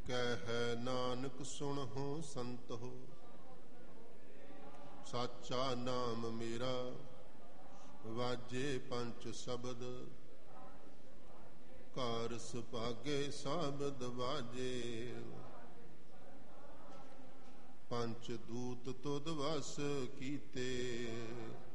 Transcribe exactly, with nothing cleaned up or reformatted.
ਕਹਿ ਨਾਨਕ ਸੁਣਹੁ ਸੰਤਹੁ, ਸਾਚਾ ਨਾਮ ਮੇਰਾ ਵਾਜੇ ਪੰਚ ਸ਼ਬਦ, ਘਰ ਸੁਭਾਗੇ ਸ਼ਬਦ ਵਾਜੇ। ਪੰਚ ਦੂਤ ਤੁਧ ਵਸ ਕੀਤੇ,